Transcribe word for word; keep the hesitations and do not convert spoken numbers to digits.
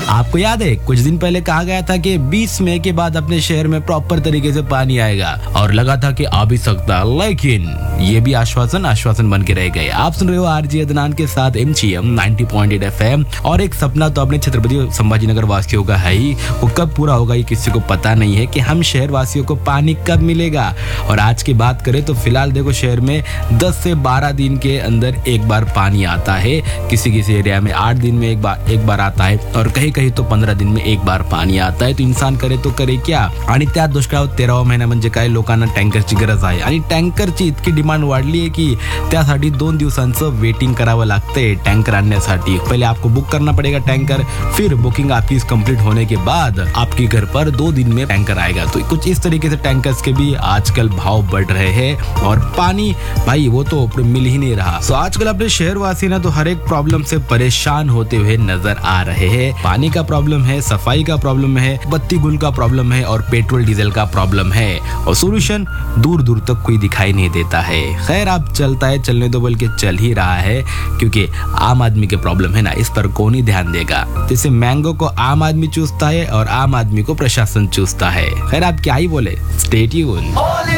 आपको याद है कुछ दिन पहले कहा गया था कि बीस मई के बाद अपने शहर में प्रॉपर तरीके से पानी आएगा और लगा था कि आ भी सकता है, लेकिन ये भी आश्वासन आश्वासन बन के रह गए। आप सुन रहे हो आरजे अदनान के साथ MGM ninety point eight FM. और एक सपना तो अपने छत्रपति संभाजीनगर वासियों का है ही, वो कब पूरा होगा ये किसी को पता नहीं है कि हम शहर वासियों को पानी कब मिलेगा। और आज की बात करें तो फिलहाल देखो शहर में दस से बारह दिन के अंदर एक बार पानी आता है, किसी किसी एरिया में आठ दिन में एक बार एक बार आता है और कहीं कहीं तो पंद्रह दिन में एक बार पाणी आता है। तो इंसान करे तो करे क्या। आणि त्या दुष्काळात तेरावा महिना म्हणजे काय, लोकांना टँकरची गरज आहे आणि टँकरची इतकी डिमांड वाढली आहे की त्यासाठी दोन दिवसांचं वेटिंग करावं लागतंय टँकर आणण्यासाठी। पहले आपको बुक करना पड़ेगा टैंकर, फिर बुकिंग आपकी कंप्लीट होने के बाद आपके घर पर दो दिन में टैंकर आएगा। तो कुछ इस तरीके से टैंकर्स के भी आजकल भाव बढ़ रहे हैं और पानी भाई वो तो मिल ही नहीं रहा। तो आजकल अपने शहरवासी ना तो हर एक प्रॉब्लम से परेशान होते हुए नजर आ रहे हैं। पानी का प्रॉब्लम है, सफाई का प्रॉब्लम है, बत्ती गुल का प्रॉब्लम है और पेट्रोल डीजल का प्रॉब्लम है और सोल्यूशन दूर दूर तक कोई दिखाई नहीं देता है। खैर आप चलता है चलने दो, बल्कि चल ही रहा है क्योंकि आम आदमी के प्रॉब्लम है ना, इस पर कौन ही ध्यान देगा। जैसे मैंगो को आम आदमी चूसता है और आम आदमी को प्रशासन चूसता है। खैर आप क्या ही बोले, स्टे ट्यून्ड।